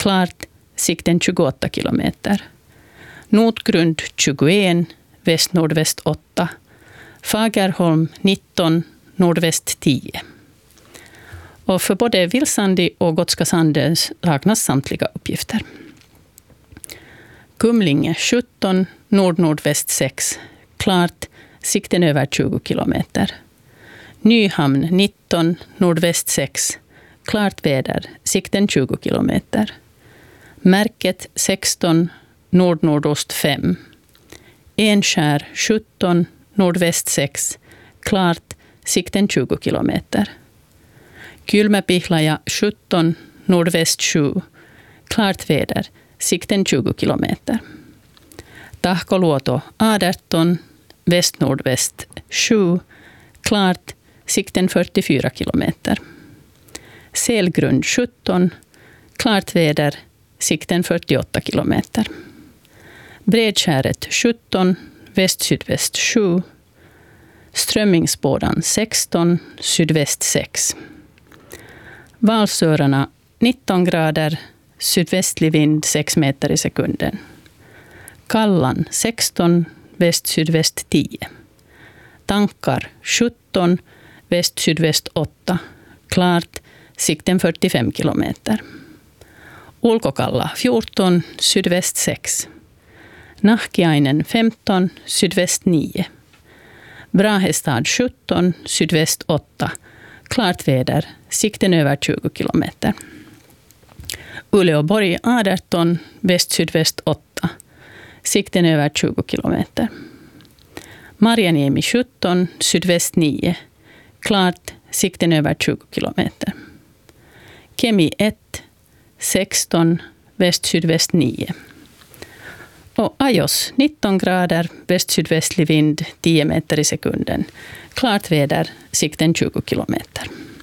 klart, sikten 28 kilometer. Nordgrund 21, väst-nordväst 8. Fagerholm 19, nordväst 10. Och för både Vilsandi och Gotska Sandön saknas samtliga uppgifter. Kumlinge 17, nord-nordväst 6. Klart, sikten över 20 kilometer. Nyhamn 19, nordväst 6. Klart väder, sikten 20 kilometer. Märket 16, nord-nordost 5. Enskär 17, nordväst 6. Klart, sikten 20 kilometer. Kylmäpihlaja 17, nordväst 7. Klart väder, sikten 20 kilometer. Tahkoluoto 18, väst-nordväst 7. Klart, sikten 44 kilometer. Selgrund 17, klart väder, sikten 48 kilometer. Bredskäret 17, väst-sydväst 7. Strömmingsbådan 16, sydväst 6. Valsörarna 19 grader, sydvästlig vind 6 meter i sekunden. Kallan 16, väst-sydväst 10. Tankar 17, väst-sydväst 8. Klart, sikten 45 kilometer. Ulkokalla 14, sydväst 6. Nahkiainen 15, sydväst 9. Brahestad 17, sydväst 8. Klart väder, sikten över 20 kilometer. Uleåborg 18, väst-sydväst 8. Sikten över 20 kilometer. Marjaniemi 17, sydväst 9. Klart, sikten över 20 kilometer. Kemi 1, 16, väst-sydväst 9. Och Ajos 19 grader, väst-sydvästlig vind 10 meter i sekunden. Klart väder, sikten 20 kilometer.